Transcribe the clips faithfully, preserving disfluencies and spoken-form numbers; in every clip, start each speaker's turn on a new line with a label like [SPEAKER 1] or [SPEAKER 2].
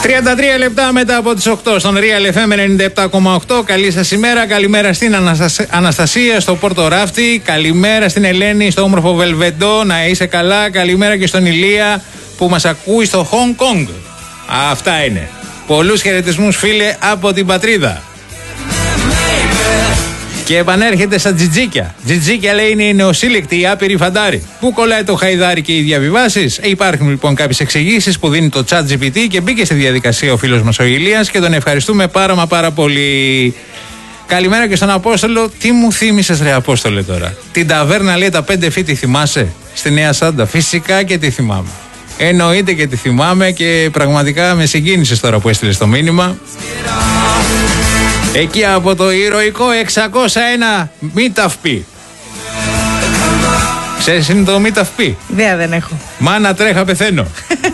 [SPEAKER 1] τριάντα τρία λεπτά μετά από τις οκτώ στον Real εφ εμ ενενήντα επτά κόμμα οκτώ. Καλή σας ημέρα. Καλημέρα στην Αναστασία στο Πόρτο Ράφτη. Καλημέρα στην Ελένη στο όμορφο Βελβεντό. Να είσαι καλά. Καλημέρα και στον Ηλία που μας ακούει στο Χονγκ Κονγκ. Αυτά είναι. Πολλούς χαιρετισμούς, φίλε, από την πατρίδα. Και επανέρχεται στα τζιτζίκια. Τζιτζίκια, λέει, είναι η νεοσύλλεκτη, η άπειρη φαντάρη. Πού κολλάει το χαϊδάρι και οι διαβιβάσεις? Ε, υπάρχουν λοιπόν κάποιες εξηγήσεις που δίνει το ChatGPT και μπήκε στη διαδικασία ο φίλος μας ο Ηλίας και τον ευχαριστούμε πάρα μα πάρα πολύ. Καλημέρα και στον Απόστολο. Τι μου θύμισες, ρε Απόστολε, τώρα? Την ταβέρνα, λέει, τα πέντε φύτη, θυμάσαι? Στη Νέα Σάντα. Φυσικά και τη θυμάμαι. Εννοείται και τη θυμάμαι και πραγματικά με συγκίνησες τώρα που έστειλες το μήνυμα. Εκεί από το ηρωικό εξακόσια ένα Μήταυπη. Ξέρεις είναι το Μήταυπη?
[SPEAKER 2] Ιδέα δεν έχω.
[SPEAKER 1] Μάνα τρέχα πεθαίνω.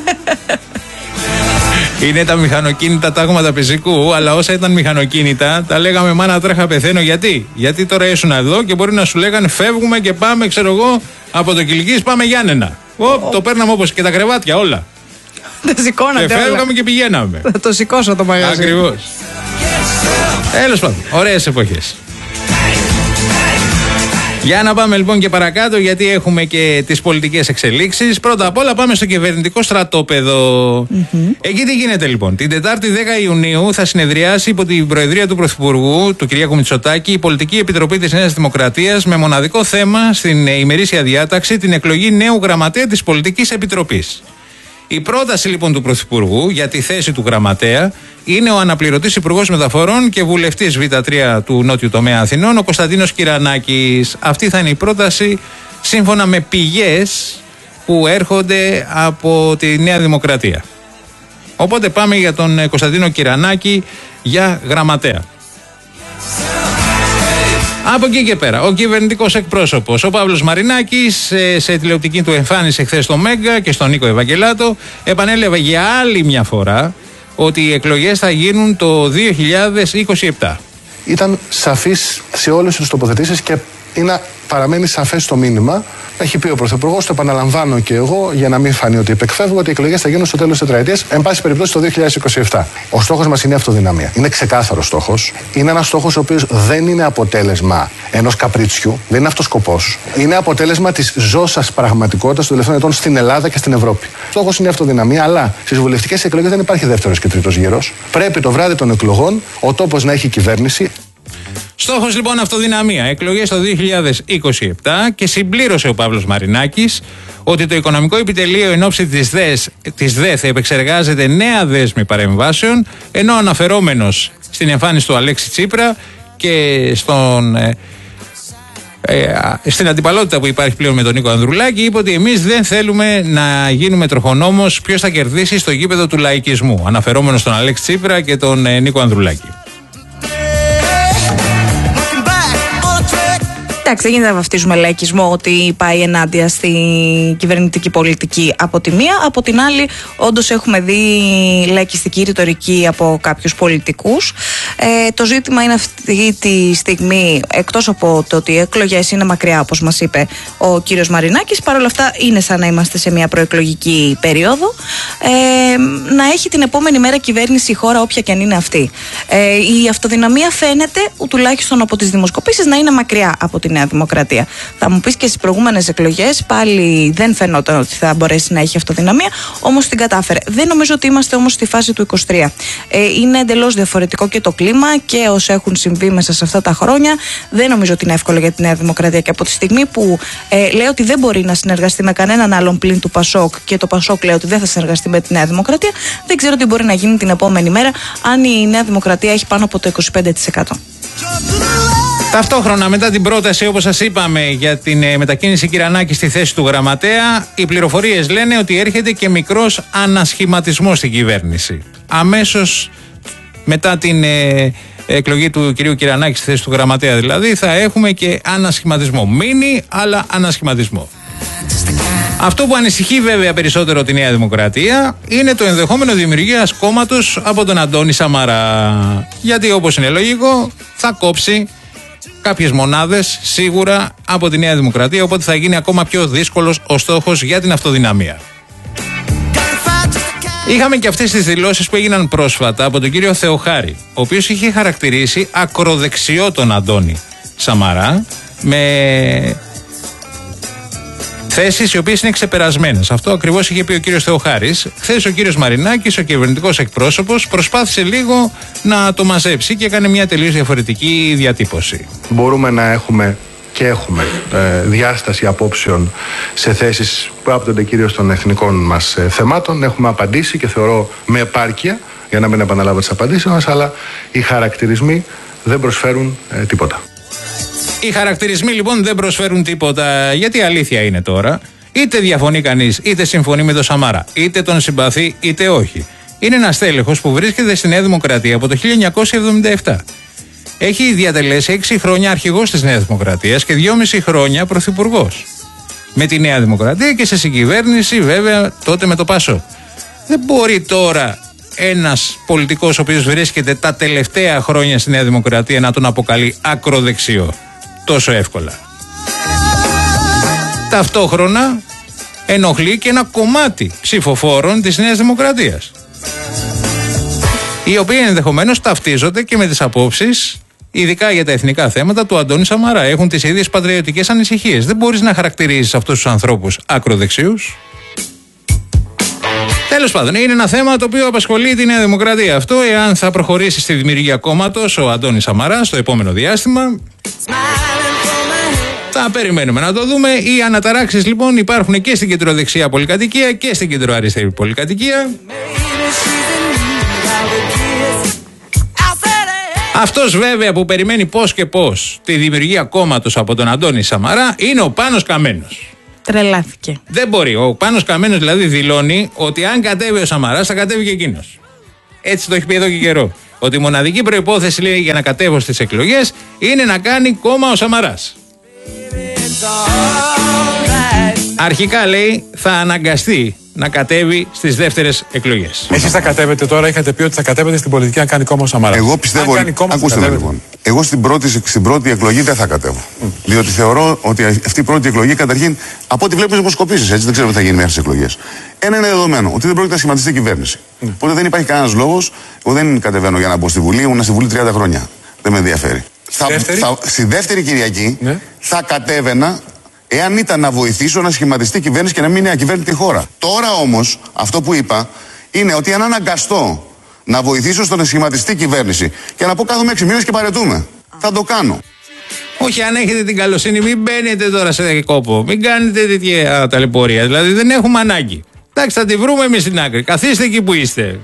[SPEAKER 1] Είναι τα μηχανοκίνητα τάγματα πεζικού, αλλά όσα ήταν μηχανοκίνητα τα λέγαμε μάνα τρέχα πεθαίνω. Γιατί? Γιατί τώρα ήσουν εδώ και μπορεί να σου λέγανε φεύγουμε και πάμε, ξέρω εγώ, από το Κιλκής πάμε Γιάννενα. Οπ, oh. Το παίρναμε όπως και τα κρεβάτια όλα.
[SPEAKER 2] Τα σηκώνατε
[SPEAKER 1] και φεύγαμε όλα. Και πηγαίναμε.
[SPEAKER 2] Θα το σηκώσω το μαγαζί.
[SPEAKER 1] Ακριβώς. Τέλος πάντων, ωραίες εποχές. Για να πάμε λοιπόν και παρακάτω, γιατί έχουμε και τις πολιτικές εξελίξεις. Πρώτα απ' όλα πάμε στο κυβερνητικό στρατόπεδο. Mm-hmm. Εκεί τι γίνεται λοιπόν? Την Τετάρτη δέκα Ιουνίου θα συνεδριάσει υπό την προεδρία του Πρωθυπουργού, του Κυριάκου Μητσοτάκη, η Πολιτική Επιτροπή της Νέας Δημοκρατίας με μοναδικό θέμα στην ημερήσια διάταξη την εκλογή νέου γραμματέα της Πολιτικής Επιτροπής. Η πρόταση λοιπόν του Πρωθυπουργού για τη θέση του γραμματέα είναι ο αναπληρωτής Υπουργός Μεταφορών και βουλευτής Β τρία του Νότιου Τομέα Αθηνών, ο Κωνσταντίνος Κυρανάκης. Αυτή θα είναι η πρόταση σύμφωνα με πηγές που έρχονται από τη Νέα Δημοκρατία. Οπότε πάμε για τον Κωνσταντίνο Κυρανάκη για γραμματέα. Από εκεί και πέρα, ο κυβερνητικός εκπρόσωπος, ο Παύλος Μαρινάκης, σε, σε τηλεοπτική του εμφάνιση χθες στο Μέγκα και στον Νίκο Ευαγγελάτο, επανέλαβε για άλλη μια φορά ότι οι εκλογές θα γίνουν το δύο χιλιάδες είκοσι επτά.
[SPEAKER 3] Ήταν σαφής σε όλες τις τοποθετήσεις και είναι, παραμένει σαφές το μήνυμα. Έχει πει ο Πρωθυπουργός, το επαναλαμβάνω και εγώ για να μην φανεί ότι υπεκφεύγω, ότι οι εκλογές θα γίνουν στο τέλος της τετραετίας, εν πάση περιπτώσει το δύο χιλιάδες είκοσι επτά. Ο στόχος μας είναι η αυτοδυναμία. Είναι ξεκάθαρος στόχος. Είναι ένας στόχος ο οποίος δεν είναι αποτέλεσμα ενός καπρίτσιου, δεν είναι αυτός σκοπός. Είναι αποτέλεσμα της ζώσας πραγματικότητας των τελευταίων ετών στην Ελλάδα και στην Ευρώπη. Ο στόχος είναι η αυτοδυναμία, αλλά στις βουλευτικές εκλογές δεν υπάρχει δεύτερος και τρίτος γύρος. Πρέπει το βράδυ των εκλογών ο τόπος να έχει κυβέρνηση.
[SPEAKER 1] Στόχος λοιπόν αυτοδυναμία, εκλογές το δύο χιλιάδες είκοσι επτά, και συμπλήρωσε ο Παύλος Μαρινάκης ότι το Οικονομικό Επιτελείο εν ώψη της, ΔΕΣ, της ΔΕΘ επεξεργάζεται νέα δέσμη παρεμβάσεων, ενώ αναφερόμενος στην εμφάνιση του Αλέξη Τσίπρα και στον, ε, ε, στην αντιπαλότητα που υπάρχει πλέον με τον Νίκο Ανδρουλάκη, είπε ότι εμείς δεν θέλουμε να γίνουμε τροχονόμος ποιος θα κερδίσει στο γήπεδο του λαϊκισμού, αναφερόμενος στον Αλέξη Τσίπρα και τον ε, Νίκο Ανδρουλάκη.
[SPEAKER 2] Εντάξει, δεν γίνεται να βαφτίζουμε λαϊκισμό ότι πάει ενάντια στη κυβερνητική πολιτική από τη μία. Από την άλλη, όντως έχουμε δει λαϊκιστική ρητορική από κάποιους πολιτικούς. Ε, το ζήτημα είναι αυτή τη στιγμή, εκτός από το ότι οι εκλογές είναι μακριά, όπως μας είπε ο κύριος Μαρινάκης, παρόλα αυτά είναι σαν να είμαστε σε μια προεκλογική περίοδο, ε, να έχει την επόμενη μέρα κυβέρνηση η χώρα, όποια και αν είναι αυτή. Ε, η αυτοδυναμία φαίνεται, τουλάχιστον από τις δημοσκοπήσεις, να είναι μακριά από την Νέα Δημοκρατία. Θα μου πεις και στις προηγούμενες εκλογές πάλι δεν φαινόταν ότι θα μπορέσει να έχει αυτοδυναμία, όμως την κατάφερε. Δεν νομίζω ότι είμαστε όμως στη φάση του είκοσι τρία. Ε, είναι εντελώς διαφορετικό και το κλίμα και όσα έχουν συμβεί μέσα σε αυτά τα χρόνια. Δεν νομίζω ότι είναι εύκολο για τη Νέα Δημοκρατία, και από τη στιγμή που ε, λέει ότι δεν μπορεί να συνεργαστεί με κανέναν άλλον πλην του Πασόκ και το Πασόκ λέει ότι δεν θα συνεργαστεί με τη Νέα Δημοκρατία, δεν ξέρω τι μπορεί να γίνει την επόμενη μέρα αν η Νέα Δημοκρατία έχει πάνω από το είκοσι πέντε τοις εκατό.
[SPEAKER 1] Ταυτόχρονα, μετά την πρόταση, όπως σας είπαμε, για την ε, μετακίνηση Κυρανάκη στη θέση του γραμματέα, οι πληροφορίες λένε ότι έρχεται και μικρός ανασχηματισμός στην κυβέρνηση. Αμέσως μετά την ε, εκλογή του κυρίου Κυρανάκη στη θέση του γραμματέα, δηλαδή, θα έχουμε και ανασχηματισμό. Μίνι, αλλά ανασχηματισμό. Αυτό που ανησυχεί βέβαια περισσότερο τη Νέα Δημοκρατία είναι το ενδεχόμενο δημιουργίας κόμματος από τον Αντώνη Σαμαρά. Γιατί, όπως είναι λογικό, θα κόψει κάποιες μονάδες σίγουρα από τη Νέα Δημοκρατία, οπότε θα γίνει ακόμα πιο δύσκολος ο στόχος για την αυτοδυναμία. Είχαμε και αυτές τις δηλώσεις που έγιναν πρόσφατα από τον κύριο Θεοχάρη, ο οποίος είχε χαρακτηρίσει ακροδεξιό τον Αντώνη Σαμαρά με θέσεις οι οποίες είναι ξεπερασμένες. Αυτό ακριβώς είχε πει ο κύριος Θεοχάρης. Χθες ο κύριος Μαρινάκης, ο κυβερνητικός εκπρόσωπος, προσπάθησε λίγο να το μαζέψει και έκανε μια τελείως διαφορετική διατύπωση.
[SPEAKER 3] Μπορούμε να έχουμε και έχουμε ε, διάσταση απόψεων σε θέσεις που άπτονται κυρίως των εθνικών μας ε, θεμάτων. Έχουμε απαντήσει και θεωρώ με επάρκεια, για να μην επαναλάβω τις απαντήσεις μας, αλλά οι χαρακτηρισμοί δεν προσφέρουν ε, τίποτα.
[SPEAKER 1] Οι χαρακτηρισμοί λοιπόν δεν προσφέρουν τίποτα, γιατί αλήθεια είναι τώρα. Είτε διαφωνεί κανείς, είτε συμφωνεί με τον Σαμαρά, είτε τον συμπαθεί, είτε όχι. Είναι ένας τέλεχος που βρίσκεται στη Νέα Δημοκρατία από το χίλια εννιακόσια εβδομήντα επτά. Έχει διατελέσει έξι χρόνια αρχηγός της Νέας Δημοκρατίας και δυόμισι χρόνια πρωθυπουργός. Με τη Νέα Δημοκρατία και σε συγκυβέρνηση βέβαια τότε με το Πάσο. Δεν μπορεί τώρα ένας πολιτικός ο οποίος βρίσκεται τα τελευταία χρόνια στη Νέα Δημοκρατία να τον αποκαλεί ακροδεξιό τόσο εύκολα. Ταυτόχρονα ενοχλεί και ένα κομμάτι ψηφοφόρων της Νέας Δημοκρατίας, οι οποίοι ενδεχομένως ταυτίζονται και με τις απόψεις, ειδικά για τα εθνικά θέματα, του Αντώνη Σαμαρά. Έχουν τις ίδιες πατριωτικές ανησυχίες. Δεν μπορείς να χαρακτηρίζεις αυτούς τους ανθρώπους ακροδεξιούς. Τέλος πάντων, είναι ένα θέμα το οποίο απασχολεί τη Νέα Δημοκρατία. Αυτό, εάν θα προχωρήσει στη δημιουργία κόμματος ο Αντώνης Σαμαράς στο επόμενο διάστημα, θα περιμένουμε να το δούμε. Οι αναταράξεις λοιπόν υπάρχουν και στην κεντροδεξιά πολυκατοικία και στην κεντροαριστερή πολυκατοικία. Αυτός βέβαια που περιμένει πώς και πώς τη δημιουργία κόμματος από τον Αντώνη Σαμαρά είναι ο Πάνος Καμένος.
[SPEAKER 2] Τρελάθηκε.
[SPEAKER 1] Δεν μπορεί. Ο Πάνος Καμένος δηλαδή δηλώνει ότι αν κατέβει ο Σαμαράς θα κατέβει και εκείνος. Έτσι το έχει πει εδώ και καιρό. Ότι η μοναδική προϋπόθεση, λέει, για να κατέβω στις εκλογές είναι να κάνει κόμμα ο Σαμαράς. Αρχικά, λέει, θα αναγκαστεί να κατέβει στις δεύτερες εκλογές.
[SPEAKER 4] Εσείς θα κατέβετε τώρα, είχατε πει ότι θα κατέβετε στην πολιτική αν κάνει κόμμα ο Σαμαράς.
[SPEAKER 5] Εγώ πιστεύω. Ακούστε με λοιπόν. Εγώ στην πρώτη, στην πρώτη εκλογή δεν θα κατέβω. Mm. Διότι θεωρώ ότι αυτή η πρώτη εκλογή, καταρχήν, από ό,τι βλέπω στις δημοσκοπήσεις, έτσι δεν ξέρω τι θα γίνει μέχρι τις εκλογές. Ένα είναι δεδομένο, ότι δεν πρόκειται να σχηματιστεί κυβέρνηση. Mm. Οπότε δεν υπάρχει κανένας λόγος. Εγώ δεν κατεβαίνω για να μπω στη Βουλή, ήμουν στη Βουλή τριάντα χρόνια. Δεν με ενδιαφέρει. Θα, θα, στη δεύτερη Κυριακή ναι. θα κατέβαινα. Εάν ήταν να βοηθήσω να σχηματιστεί κυβέρνηση και να μην είναι ακυβέρνητη χώρα. Τώρα όμως, αυτό που είπα είναι ότι αν αναγκαστώ να βοηθήσω στο να σχηματιστεί κυβέρνηση και να πω κάθομαι έξι μήνες και παρετούμε, θα το κάνω.
[SPEAKER 1] Όχι, αν έχετε την καλοσύνη, μην μπαίνετε τώρα σε κόπο. Μην κάνετε τέτοια ταλαιπωρία. Δηλαδή δεν έχουμε ανάγκη. Εντάξει, θα τη βρούμε εμείς στην άκρη. Καθίστε εκεί που είστε.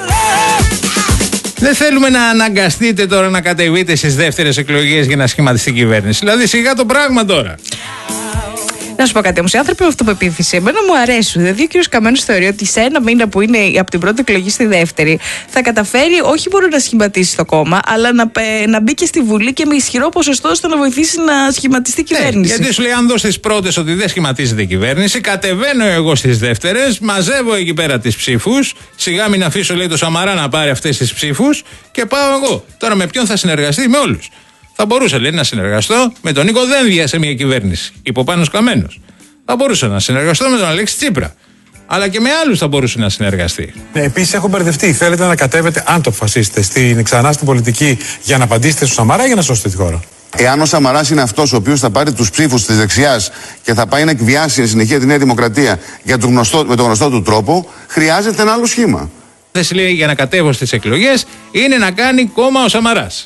[SPEAKER 1] Δεν θέλουμε να αναγκαστείτε τώρα να κατεβείτε στις δεύτερες εκλογές για να σχηματιστεί κυβέρνηση. Δηλαδή σιγά το πράγμα τώρα.
[SPEAKER 2] Να σου πω κάτι όμως, οι άνθρωποι με αυτοπεποίθηση, εμένα μου αρέσουν. Δηλαδή, ο κ. Καμένος θεωρεί ότι σε ένα μήνα που είναι από την πρώτη εκλογή στη δεύτερη, θα καταφέρει όχι μόνο να σχηματίσει το κόμμα, αλλά να, να μπει και στη Βουλή και με ισχυρό ποσοστό ώστε να βοηθήσει να σχηματιστεί κυβέρνηση.
[SPEAKER 1] Ναι, γιατί σου λέει, αν δω στις πρώτες ότι δεν σχηματίζεται κυβέρνηση, κατεβαίνω εγώ στις δεύτερες, μαζεύω εκεί πέρα τις ψήφους. Σιγά μην αφήσω, λέει, το Σαμαρά να πάρει αυτές τις ψήφους και πάω εγώ. Τώρα με ποιον θα συνεργαστεί? Με όλους. Θα μπορούσα, λέει, να συνεργαστώ με τον Νίκο Δένδια σε μια κυβέρνηση. Είπε ο Πάνος Καμένος. Θα μπορούσα να συνεργαστώ με τον Αλέξη Τσίπρα. Αλλά και με άλλους θα μπορούσε να συνεργαστεί.
[SPEAKER 4] Ναι, επίσης έχω μπερδευτεί. Θέλετε να κατέβετε, αν το αποφασίσετε, στην, ξανά στην πολιτική για να απαντήσετε στο Σαμαρά ή για να σώσετε τη χώρα?
[SPEAKER 5] Εάν ο Σαμαράς είναι αυτός ο οποίος θα πάρει τους ψήφους της δεξιάς και θα πάει να εκβιάσει εν συνεχεία τη Νέα Δημοκρατία για το γνωστό, με τον γνωστό του τρόπο, χρειάζεται ένα άλλο σχήμα.
[SPEAKER 1] Δεν λέει για να κατέβω στις εκλογές είναι να κάνει κόμμα ο Σαμαράς.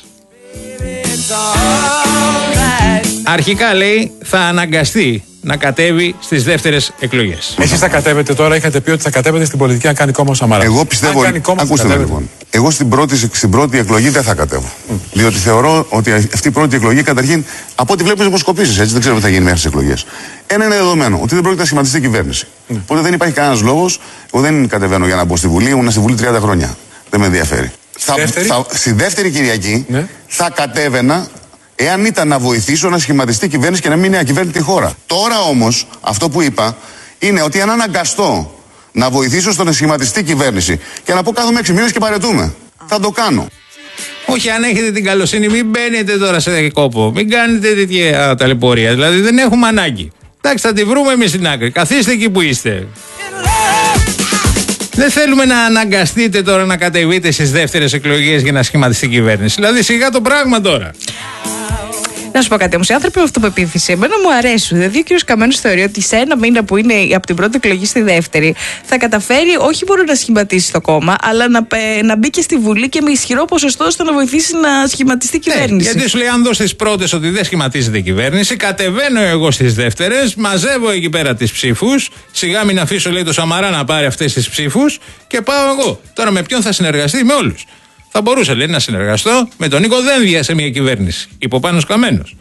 [SPEAKER 1] Αρχικά, λέει, θα αναγκαστεί να κατέβει στις δεύτερες εκλογές.
[SPEAKER 4] Εσείς θα κατέβετε τώρα, είχατε πει ότι θα κατέβετε στην πολιτική αν κάνει κόμμα ο Σαμαράς.
[SPEAKER 5] Εγώ πιστεύω. Ακούστε με λοιπόν. Εγώ στην πρώτη, στην πρώτη εκλογή δεν θα κατέβω. Mm. Διότι θεωρώ ότι αυτή η πρώτη εκλογή, καταρχήν, από ό,τι βλέπω στις δημοσκοπήσεις, έτσι δεν ξέρω τι θα γίνει μέχρι τις εκλογές. Ένα είναι δεδομένο, ότι δεν πρόκειται να σχηματιστεί κυβέρνηση. Mm. Οπότε δεν υπάρχει κανένας λόγος. Εγώ δεν κατεβαίνω για να μπω στη Βουλή, ήμουν στη Βουλή τριάντα χρόνια. Δεν με ενδιαφέρει. Θα, θα, στη δεύτερη Κυριακή ναι. θα κατέβαινα εάν ήταν να βοηθήσω να σχηματιστεί κυβέρνηση και να μην είναι ακυβέρνητη χώρα. Τώρα όμως, αυτό που είπα είναι ότι αν αναγκαστώ να βοηθήσω στο να σχηματιστεί κυβέρνηση και να πω κάθομαι έξι μήνες και παρετούμε, θα το κάνω.
[SPEAKER 1] Όχι, αν έχετε την καλοσύνη, μην μπαίνετε τώρα σε κόπο. Μην κάνετε τέτοια ταλαιπωρία. Δηλαδή δεν έχουμε ανάγκη. Εντάξει, θα τη βρούμε εμείς στην άκρη. Καθίστε εκεί που είστε. Δεν θέλουμε να αναγκαστείτε τώρα να κατεβείτε στις δεύτερες εκλογές για να σχηματιστεί κυβέρνηση. Δηλαδή, σιγά το πράγμα τώρα.
[SPEAKER 2] Να σου πω κάτι όμως, οι άνθρωποι με αυτοπεποίθηση, εμένα μου αρέσουν. Δηλαδή, ο κ. Καμένος θεωρεί ότι σε ένα μήνα που είναι από την πρώτη εκλογή στη δεύτερη, θα καταφέρει όχι μόνο να σχηματίσει το κόμμα, αλλά να, να μπει και στη Βουλή και με ισχυρό ποσοστό ώστε να βοηθήσει να σχηματιστεί κυβέρνηση.
[SPEAKER 1] Ναι, γιατί σου λέει, αν δω στις πρώτες ότι δεν σχηματίζεται κυβέρνηση, κατεβαίνω εγώ στις δεύτερες, μαζεύω εκεί πέρα τις ψήφους. Σιγά μην αφήσω, λέει, το Σαμαρά να πάρει αυτές τις ψήφους και πάω εγώ. Τώρα με ποιον θα συνεργαστεί? Με όλους. Θα μπορούσα, λέει, να συνεργαστώ με τον Νίκο Δένδια σε μια κυβέρνηση. Είπε ο Πάνος Καμένος.